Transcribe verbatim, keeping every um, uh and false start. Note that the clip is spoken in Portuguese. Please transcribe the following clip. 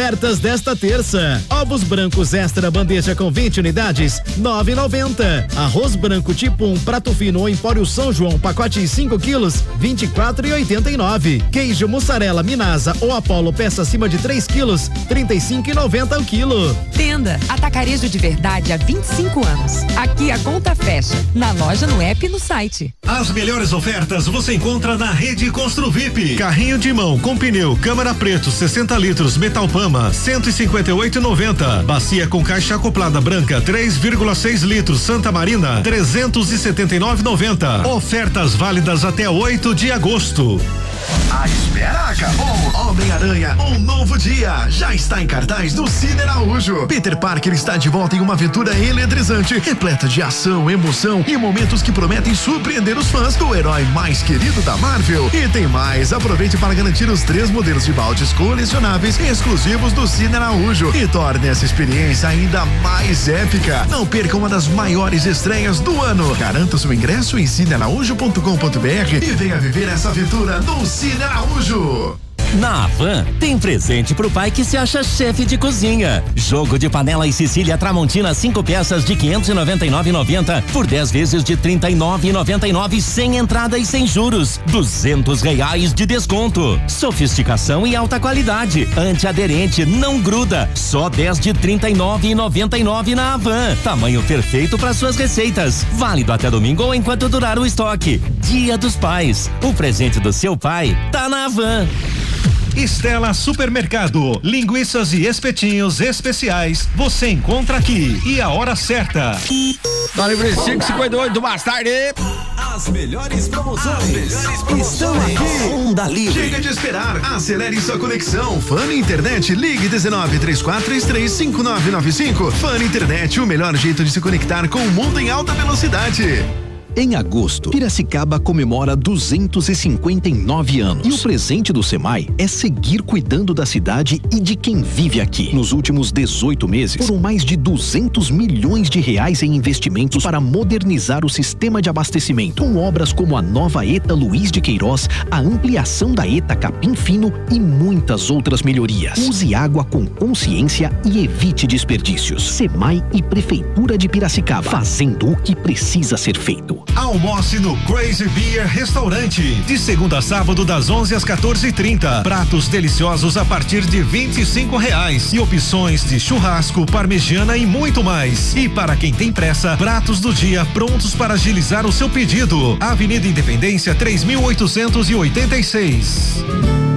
Ofertas desta terça: ovos brancos extra bandeja com vinte unidades, nove e noventa. Arroz branco tipo um prato fino ou Empório São João pacote cinco quilos, vinte e quatro e oitenta e nove. Queijo mussarela Minasa ou Apollo peça acima de três quilos, trinta e cinco e noventa o quilo. Tenda Atacarejo de Verdade há vinte e cinco anos. Aqui a conta fecha, na loja, no app e no site. As melhores ofertas você encontra na Rede Construvip. Carrinho de mão com pneu Câmara Preto sessenta litros Metalpama cento e cinquenta e oito e noventa. Bacia com caixa acoplada branca três vírgula seis litros Santa Marina trezentos e setenta e nove e noventa. Ofertas válidas até oito de agosto. A espera acabou. Homem-Aranha, um novo dia, já está em cartaz do Cine Araújo. Peter Parker está de volta em uma aventura eletrizante, repleta de ação, emoção e momentos que prometem surpreender os fãs do herói mais querido da Marvel. E tem mais, aproveite para garantir os três modelos de baldes colecionáveis exclusivos do Cine Araújo e torne essa experiência ainda mais épica. Não perca uma das maiores estreias do ano. Garanta seu ingresso em cine araújo ponto com ponto br e venha viver essa aventura no Cine Araújo. Na Havan, tem presente pro pai que se acha chefe de cozinha. Jogo de panela e Sicília Tramontina cinco peças de quinhentos e noventa e nove e noventa por dez vezes de trinta e nove e noventa e nove sem entrada e sem juros. Duzentos reais de desconto. Sofisticação e alta qualidade. Antiaderente, não gruda. Só dez de trinta e nove e noventa e nove na Havan. Tamanho perfeito para suas receitas. Válido até domingo ou enquanto durar o estoque. Dia dos Pais. O presente do seu pai tá na Havan. Estela Supermercado, linguiças e espetinhos especiais, você encontra aqui e a hora certa. Na livre cinco cinquenta e oito do Bastarde. As melhores promoções, As melhores promoções. Estão aqui. Onda Livre. Chega de esperar, acelere sua conexão. Fã Internet, ligue dezenove, trinta e quatro, trinta e três, cinquenta e nove noventa e cinco. Fã Internet, o melhor jeito de se conectar com o mundo em alta velocidade. Em agosto, Piracicaba comemora duzentos e cinquenta e nove anos. E o presente do SEMAI é seguir cuidando da cidade e de quem vive aqui. Nos últimos dezoito meses, foram mais de duzentos milhões de reais em investimentos para modernizar o sistema de abastecimento, com obras como a nova ETA Luiz de Queiroz, a ampliação da ETA Capim Fino e muitas outras melhorias. Use água com consciência e evite desperdícios. SEMAI e Prefeitura de Piracicaba, fazendo o que precisa ser feito. Almoce no Crazy Beer Restaurante, de segunda a sábado das onze às quatorze e trinta. Pratos deliciosos a partir de vinte e cinco reais e opções de churrasco, parmegiana e muito mais. E para quem tem pressa, pratos do dia prontos para agilizar o seu pedido. Avenida Independência três mil oitocentos e oitenta e seis.